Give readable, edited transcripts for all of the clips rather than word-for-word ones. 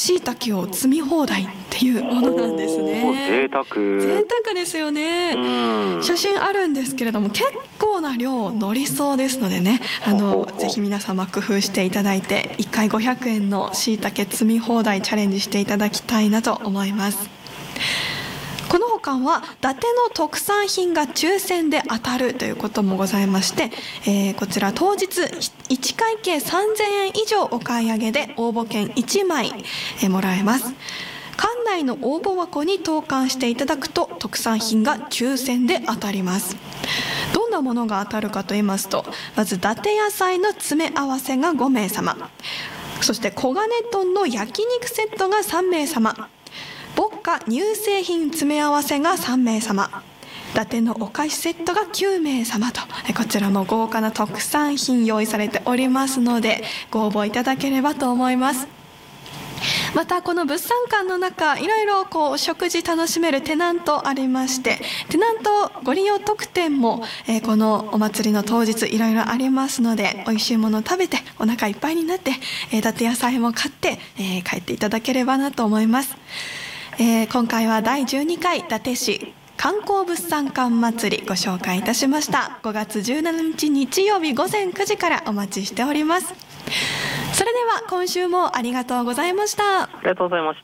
椎茸を摘み放題っていうものなんですね。 贅沢ですよね。写真あるんですけれども、結構な量乗りそうですのでね、ぜひ皆様工夫していただいて、1回500円の椎茸摘み放題チャレンジしていただきたいなと思います。この他は伊達の特産品が抽選で当たるということもございまして、こちら当日1会計3000円以上お買い上げで応募券1枚もらえます。館内の応募箱に投函していただくと特産品が抽選で当たります。どんなものが当たるかと言いますと、まず伊達野菜の詰め合わせが5名様、そして黄金豚の焼肉セットが3名様、牧歌乳製品詰め合わせが3名様、伊達のお菓子セットが9名様と、こちらも豪華な特産品用意されておりますので、ご応募いただければと思います。またこの物産館の中、いろいろ食事楽しめるテナントありまして、テナントご利用特典も、このお祭りの当日いろいろありますので、美味しいものを食べてお腹いっぱいになって、伊達野菜も買って、帰っていただければなと思います。今回は第12回伊達市観光物産館祭りご紹介いたしました。5月17日日曜日午前9時からお待ちしております。それでは今週もありがとうございました。 ありがとうございました。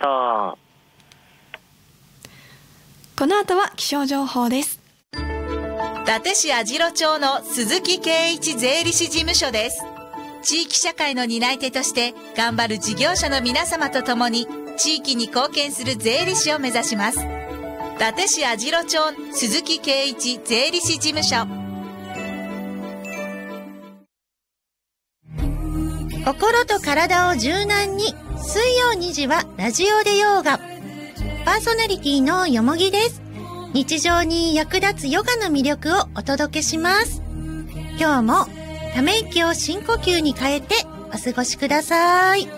この後は気象情報です。 伊達市網代町の鈴木圭一税理士事務所です。地域社会の担い手として頑張る事業者の皆様と共に地域に貢献する税理士を目指します。伊達市網代町鈴木圭一税理士事務所。 心と体を柔軟に、水曜2時はラジオでヨーガ。パーソナリティのよもぎです。日常に役立つヨガの魅力をお届けします。今日もため息を深呼吸に変えてお過ごしください。